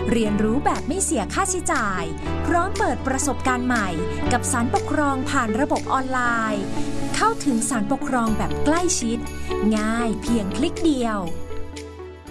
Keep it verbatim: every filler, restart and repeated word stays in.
เรียนรู้แบบไม่เสียค่าใช้จ่ายพร้อมเปิดประสบการณ์ใหม่กับศาลปกครองผ่านระบบออนไลน์เข้าถึงศาลปกครองแบบใกล้ชิดง่ายเพียงคลิกเดียว